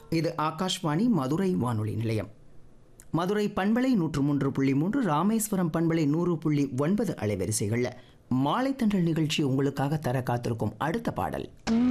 இது ஆகாஷ்வாணி மதுரை வானொலி நிலையம். மதுரை பண்பலை 103.3, ராமேஸ்வரம் பண்பலை 100.9 அலைவரிசைகளில் மாலை தண்டல் நிகழ்ச்சி உங்களுக்காக தர காத்திருக்கும் அடுத்த பாடல்.